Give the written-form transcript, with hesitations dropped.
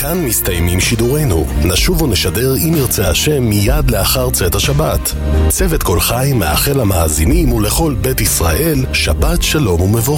כאן מסתיימים שידורנו. נשוב ונשדר אם ירצה השם מיד לאחר צאת השבת. צוות כל חי מאחל למאזינים ולכל בית ישראל שבת שלום ומבורך.